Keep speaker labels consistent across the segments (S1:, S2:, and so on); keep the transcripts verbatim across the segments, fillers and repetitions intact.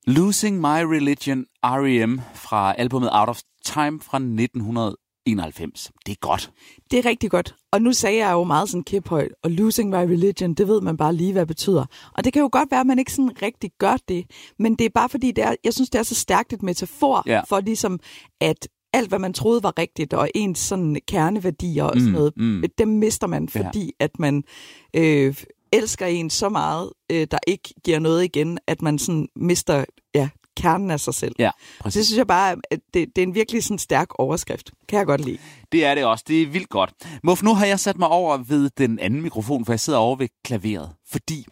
S1: Losing My Religion, R E M, fra albumet Out of Time fra nitten enoghalvfems. Det er godt.
S2: Det er rigtig godt. Og nu sagde jeg jo meget sådan kæphøjt, og Losing My Religion, det ved man bare lige, hvad det betyder. Og det kan jo godt være, at man ikke sådan rigtig gør det, men det er bare fordi, det er, jeg synes, det er så stærkt et metafor ja. for ligesom, at alt, hvad man troede var rigtigt, og ens sådan kerneværdier og sådan
S1: Mm,
S2: noget,
S1: mm.
S2: dem mister man, fordi ja. at man øh, elsker en så meget, øh, der ikke giver noget igen, at man sådan mister ja, kernen af sig selv.
S1: Ja, præcis.
S2: Det synes jeg bare, at det, det er en virkelig sådan stærk overskrift. Kan jeg godt lide.
S1: Det er det også. Det er vildt godt. Muff, nu har jeg sat mig over ved den anden mikrofon, for jeg sidder over ved klaveret. Fordi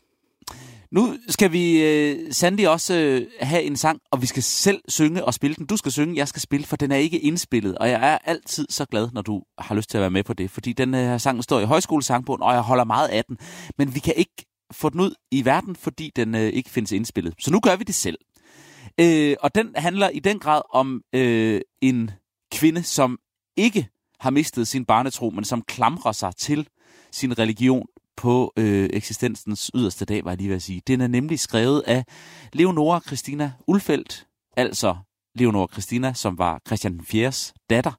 S1: nu skal vi øh, sandelig også øh, have en sang, og vi skal selv synge og spille den. Du skal synge, jeg skal spille, for den er ikke indspillet. Og jeg er altid så glad, når du har lyst til at være med på det. Fordi den her sang står i højskolesangbogen, og jeg holder meget af den. Men vi kan ikke få den ud i verden, fordi den øh, ikke findes indspillet. Så nu gør vi det selv. Øh, og den handler i den grad om øh, en kvinde, som ikke har mistet sin barnetro, men som klamrer sig til sin religion på øh, eksistensens yderste dag, var jeg lige ved at sige. Den er nemlig skrevet af Leonora Christina Ulfeldt, altså Leonora Christina, som var Christian den fjerdes datter,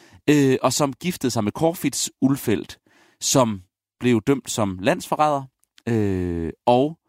S1: øh, og som giftede sig med Corfitz Ulfeldt, som blev dømt som landsforræder, øh, og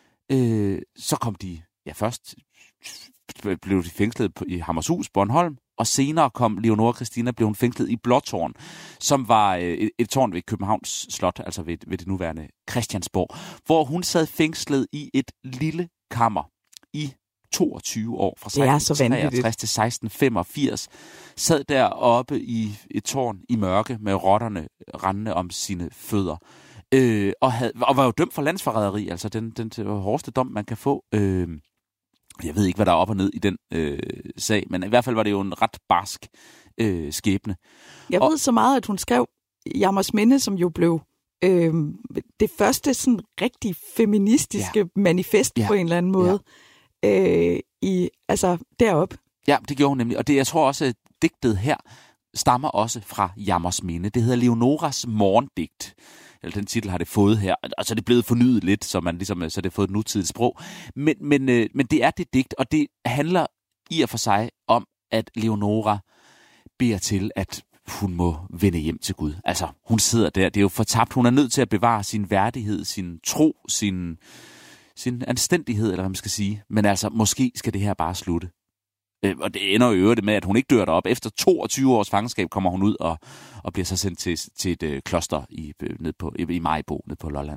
S1: øh, så kom de, ja først blev de fængslet på, i Hammershus, Bornholm, og senere kom Leonora Christina, blev hun fængslet i Blåtårn, som var øh, et, et tårn ved Københavns Slot, altså ved, ved det nuværende Christiansborg, hvor hun sad fængslet i et lille kammer i toogtyve år, fra seksten treogtres til seksten femogfirs, sad deroppe i et tårn i mørke med rotterne rendende om sine fødder. Øh, og, havde, og var jo dømt for landsforræderi, altså den, den, den hårdeste dom, man kan få. Øh, Jeg ved ikke, hvad der er op og ned i den øh, sag, men i hvert fald var det jo en ret barsk øh, skæbne.
S2: Jeg
S1: og,
S2: ved så meget, at hun skrev Jammersminde, som jo blev øh, det første sådan rigtig feministiske ja. manifest ja. på en eller anden måde, ja. øh, i, altså deroppe.
S1: Ja, det gjorde hun nemlig, og det, jeg tror også, at digtet her stammer også fra Jammersminde. Det hedder Leonoras morgendigt. Eller den titel har det fået her, og så er det blevet fornyet lidt, så man ligesom så det har fået et nutidigt sprog. Men, men, øh, men det er det digt, og det handler i og for sig om, at Leonora beder til, at hun må vende hjem til Gud. Altså, hun sidder der, det er jo fortabt. Hun er nødt til at bevare sin værdighed, sin tro, sin, sin anstændighed, eller hvad man skal sige. Men altså, måske skal det her bare slutte. Og det ender jo øvrigt med, at hun ikke dør derop. Efter toogtyve års fangenskab kommer hun ud og, og bliver så sendt til, til et øh, kloster i, ned på, i, i Maribo, ned på Lolland.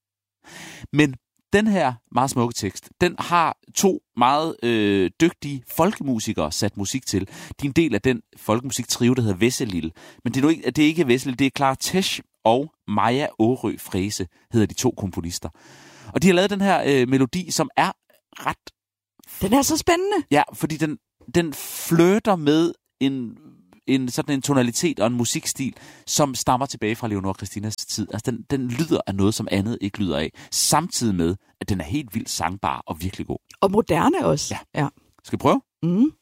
S1: Men den her meget smukke tekst, den har to meget øh, dygtige folkemusikere sat musik til. De er en del af den folkemusiktrio, der hedder Vesselil. Men det er, nu ikke, det er ikke Vesselil, det er Clara Tesch og Maja Årø Frese, hedder de to komponister. Og de har lavet den her øh, melodi, som er ret...
S2: Den er så spændende.
S1: Ja, fordi den den flirter med en, en sådan en tonalitet og en musikstil, som stammer tilbage fra Leonora Christinas tid. Altså, den, den lyder af noget, som andet ikke lyder af. Samtidig med, at den er helt vildt sangbar og virkelig god.
S2: Og moderne også.
S1: Ja. ja. Skal vi prøve?
S2: Mm.